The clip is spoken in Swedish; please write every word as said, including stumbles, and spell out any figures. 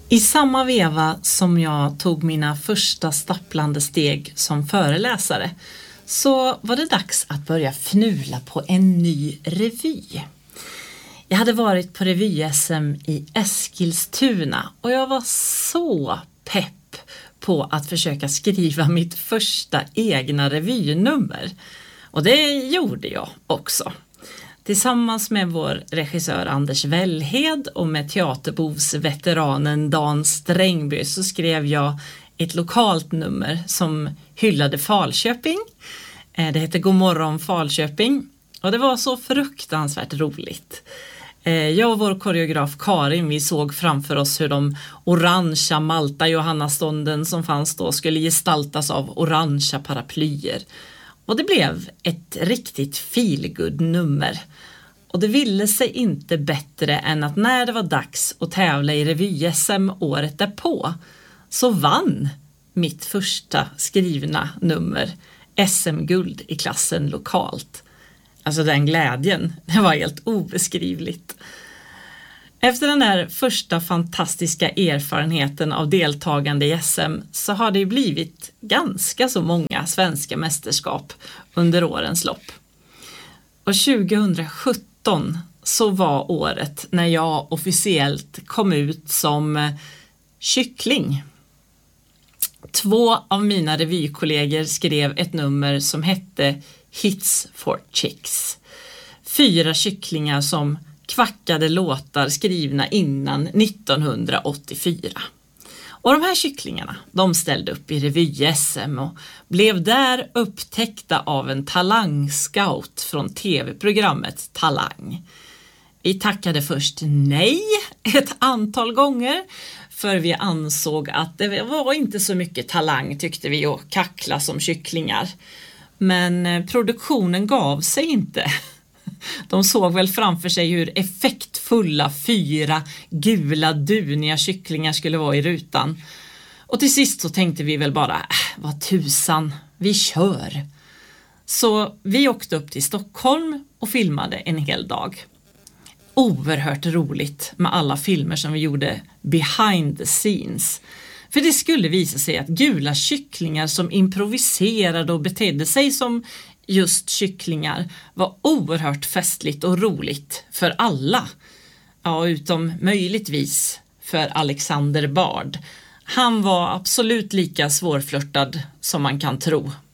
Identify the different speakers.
Speaker 1: I samma veva som jag tog mina första stapplande steg som föreläsare så var det dags att börja fnula på en ny revy. Jag hade varit på revy-S M i Eskilstuna och jag var så pepp på att försöka skriva mitt första egna revynummer. Och det gjorde jag också. Tillsammans med vår regissör Anders Wellhed och med teaterbovsveteranen Dan Strängby så skrev jag ett lokalt nummer som hyllade Falköping. Det heter God morgon Falköping och det var så fruktansvärt roligt. Jag och vår koreograf Karin, vi såg framför oss hur de orangea Malta Johannastånden som fanns då skulle gestaltas av orangea paraplyer. Och det blev ett riktigt feelgood nummer. Och det ville sig inte bättre än att när det var dags att tävla i revy-S M året därpå så vann mitt första skrivna nummer S M-guld i klassen lokalt. Alltså den glädjen, det var helt obeskrivligt. Efter den där första fantastiska erfarenheten av deltagande i S M så har det blivit ganska så många svenska mästerskap under årens lopp. Och tjugohundrasjutton så var året när jag officiellt kom ut som kyckling. Två av mina revykollegor skrev ett nummer som hette Hits for Chicks. Fyra kycklingar som kvackade låtar skrivna innan nittonhundraåttiofyra. Och de här kycklingarna, de ställde upp i revy-S M och blev där upptäckta av en talangscout från tv-programmet Talang. Vi tackade först nej ett antal gånger för vi ansåg att det var inte så mycket talang tyckte vi att kackla som kycklingar. Men produktionen gav sig inte. De såg väl framför sig hur effektfulla fyra gula duniga kycklingar skulle vara i rutan. Och till sist så tänkte vi väl bara, äh, vad tusan, vi kör. Så vi åkte upp till Stockholm och filmade en hel dag. Oerhört roligt med alla filmer som vi gjorde behind the scenes. För det skulle visa sig att gula kycklingar som improviserade och betedde sig som just kycklingar var oerhört festligt och roligt för alla. Ja, utom möjligtvis för Alexander Bard. Han var absolut lika svårflörtad som man kan tro.